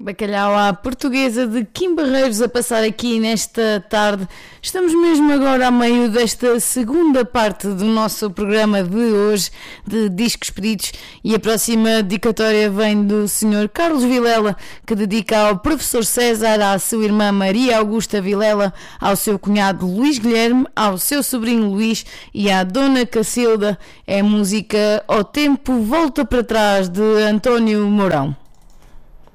Bacalhau à portuguesa de Kim Barreiros a passar aqui nesta tarde. Estamos mesmo agora a meio desta segunda parte do nosso programa de hoje de Discos Pedidos e a próxima dedicatória vem do Sr. Carlos Vilela, que dedica ao professor César, à sua irmã Maria Augusta Vilela, ao seu cunhado Luís Guilherme, ao seu sobrinho Luís e à dona Cacilda. É música Ao Tempo Volta para Trás de António Mourão.